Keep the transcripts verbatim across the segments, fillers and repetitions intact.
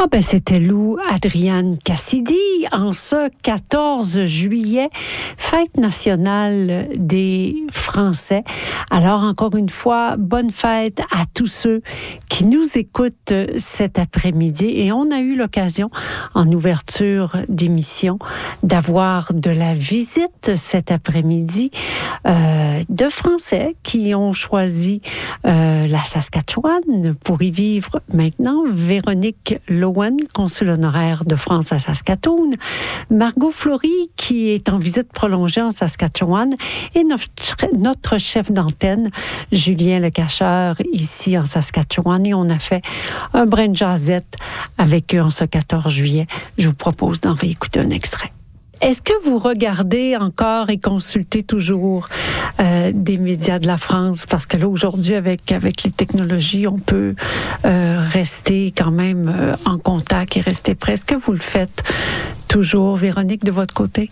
Ah ben c'était Lou Adrienne Cassidy en ce quatorze juillet, fête nationale des Français. Alors encore une fois, bonne fête à tous ceux qui nous écoutent cet après-midi et on a eu l'occasion en ouverture d'émission d'avoir de la visite cet après-midi euh, de Français qui ont choisi euh, la Saskatchewan pour y vivre maintenant. Véronique Lowen, consul honoraire de France à Saskatoon, Margot Fleury, qui est en visite prolongée en Saskatchewan, et notre, notre chef d'antenne, Julien Lecacheur, ici en Saskatchewan. Et on a fait un brin de jazzette avec eux en ce quatorze juillet. Je vous propose d'en réécouter un extrait. Est-ce que vous regardez encore et consultez toujours euh, des médias de la France? Parce que là, aujourd'hui, avec, avec les technologies, on peut euh, rester quand même euh, en contact et rester près. Est-ce que vous le faites toujours, Véronique, de votre côté?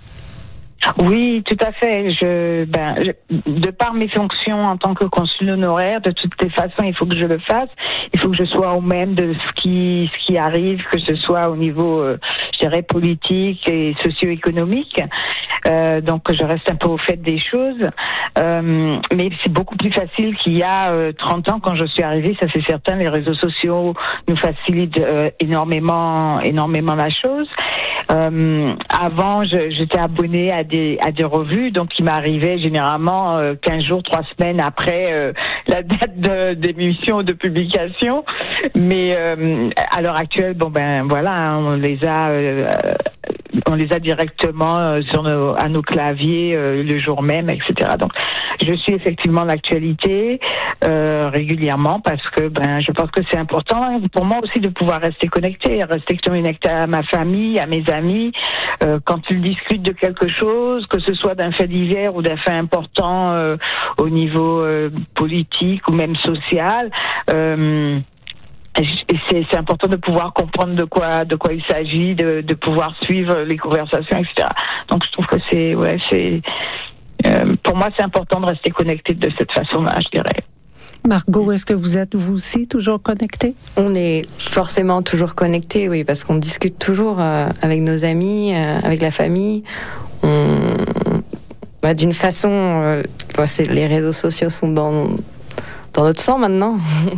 Oui, tout à fait. Je, ben, je, de par mes fonctions en tant que consul honoraire, de toutes les façons, il faut que je le fasse. Il faut que je sois au même de ce qui, ce qui arrive, que ce soit au niveau, euh, je dirais, politique et socio-économique. Euh, donc, je reste un peu au fait des choses. Euh, mais c'est beaucoup plus facile qu'il y a euh, trente ans quand je suis arrivée. Ça, c'est certain. Les réseaux sociaux nous facilitent euh, énormément, énormément la chose. Euh, avant, je, j'étais abonnée à des à des revues, donc qui m'arrivaient généralement euh, quinze jours, trois semaines après euh, la date de, d'émission ou de publication. Mais euh, à l'heure actuelle, bon ben voilà, hein, on les a euh, on les a directement euh, sur nos, à nos claviers euh, le jour même, et cetera. Donc, je suis effectivement l'actualité euh, régulièrement parce que ben je pense que c'est important pour moi aussi de pouvoir rester connecté, rester connecté à ma famille, à mes amis. Euh, quand ils discutent de quelque chose, que ce soit d'un fait divers ou d'un fait important euh, au niveau euh, politique ou même social. Euh, C'est, c'est important de pouvoir comprendre de quoi de quoi il s'agit, de, de pouvoir suivre les conversations, et cetera. Donc je trouve que c'est ouais c'est euh, pour moi c'est important de rester connecté de cette façon-là, je dirais. Margot, est-ce que vous êtes vous aussi toujours connectée? On est forcément toujours connectés, oui, parce qu'on discute toujours euh, avec nos amis, euh, avec la famille. On, bah, d'une façon, euh, bah, c'est, les réseaux sociaux sont dans dans notre sang maintenant.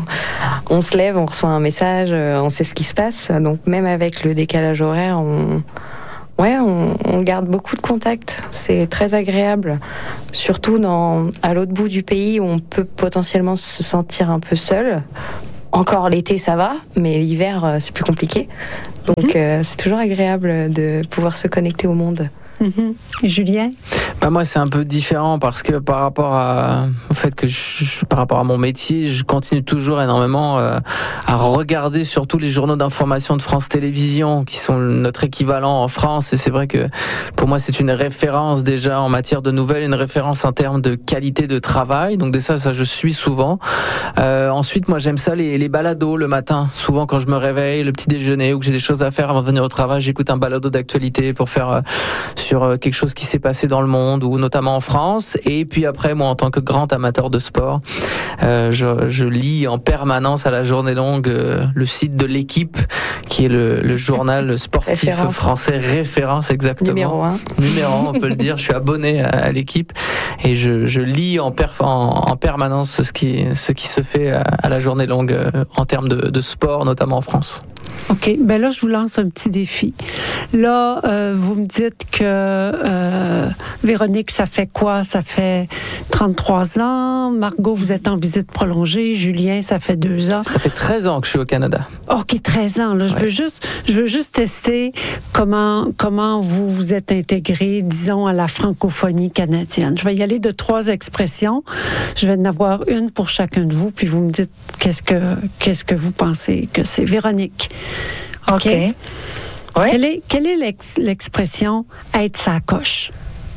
On se lève, on reçoit un message, on sait ce qui se passe. Donc même avec le décalage horaire, on, ouais, on, on garde beaucoup de contacts. C'est très agréable, surtout dans, à l'autre bout du pays où on peut potentiellement se sentir un peu seul. Encore l'été, ça va, mais l'hiver, c'est plus compliqué. Donc mmh. euh, c'est toujours agréable de pouvoir se connecter au monde. Mmh. Julien? Bah moi c'est un peu différent parce que par rapport à au fait que je, par rapport à mon métier, je continue toujours énormément euh, à regarder surtout les journaux d'information de France Télévisions qui sont notre équivalent en France, et c'est vrai que pour moi c'est une référence déjà en matière de nouvelles, une référence en termes de qualité de travail. Donc de ça ça je suis souvent. Euh, ensuite moi j'aime ça les les balados le matin. Souvent quand je me réveille, le petit déjeuner ou que j'ai des choses à faire avant de venir au travail, j'écoute un balado d'actualité pour faire euh, sur quelque chose qui s'est passé dans le monde ou notamment en France. Et puis après, moi, en tant que grand amateur de sport, euh, je, je lis en permanence à la journée longue euh, le site de l'Équipe, qui est le, le journal sportif référence. français référence exactement. Numéro un. Numéro un, on peut le dire. Je suis abonné à, à l'Équipe et je, je lis en, perf, en, en permanence ce qui, ce qui se fait à, à la journée longue euh, en termes de, de sport, notamment en France. OK. Ben là, je vous lance un petit défi. Là, euh, vous me dites que euh, Véronique, ça fait quoi? Ça fait trente-trois ans. Margot, vous êtes en visite prolongée. Julien, ça fait deux ans. Ça fait treize ans que je suis au Canada. OK, treize ans. Là, je ouais. veux juste, je veux juste tester comment, comment vous vous êtes intégré, disons, à la francophonie canadienne. Je vais y aller de trois expressions. Je vais en avoir une pour chacun de vous, puis vous me dites qu'est-ce que, qu'est-ce que vous pensez que c'est. Véronique. OK. okay. Ouais. Quelle est, quelle est l'ex, l'expression « être sa coche » ?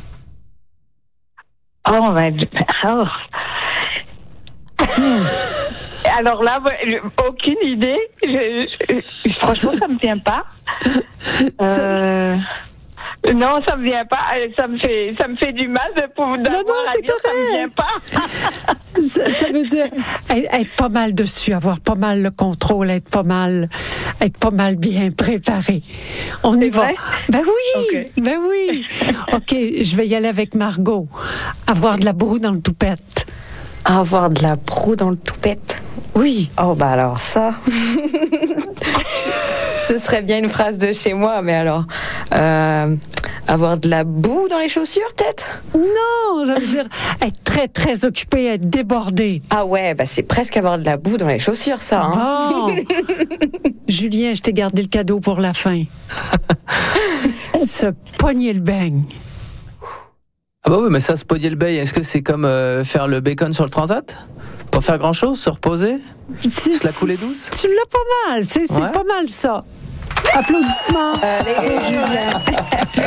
Oh, ben... Oh. Alors là, aucune idée. Je, je, franchement, ça me vient pas. Euh, Non, ça me vient pas. Ça me fait, ça me fait du mal de pouvoir d'avoir non, à c'est dire correct. ça me vient pas. ça, ça veut dire être, être pas mal dessus, avoir pas mal le contrôle, être pas mal, être pas mal bien préparé. On y C'est va. vrai? Ben oui, Okay. ben oui. OK, je vais y aller avec Margot. Avoir de la broue dans le toupette. Avoir de la broue dans le toupette. Oui. Oh bah alors ça, ce serait bien une phrase de chez moi, mais alors euh, avoir de la boue dans les chaussures peut-être. Non, ça veut dire être très, très occupé, être débordé. Ah ouais, bah c'est presque avoir de la boue dans les chaussures ça. Hein. Bon. Julien, je t'ai gardé le cadeau pour la fin. Se pogner le beigne. Ah bah oui, mais ça, se pogner le beigne, est-ce que c'est comme euh, faire le bacon sur le transat? Pas faire grand-chose, se reposer, se la couler douce? Tu l'as pas mal, c'est, c'est Ouais. pas mal ça. Applaudissements. Allez, Julien.